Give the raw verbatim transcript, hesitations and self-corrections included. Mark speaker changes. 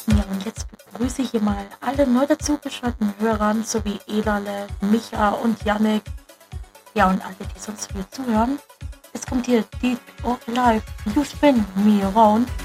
Speaker 1: Ja, und jetzt begrüße ich hier mal alle neu dazugeschalteten Hörern sowie Ederle, Micha und Yannick. Ja, und alle, die sonst hier zuhören. Es kommt hier Deep or Alive, You Spin Me Around.